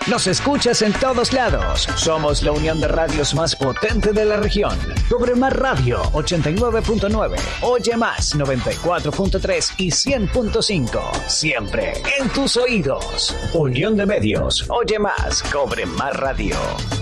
Nos escuchas en todos lados. Somos la unión de radios más potente de la región. Cobre Más Radio 89.9, Oye Más 94.3 y 100.5. Siempre en tus oídos. Unión de Medios. Oye Más, Cobre Más Radio.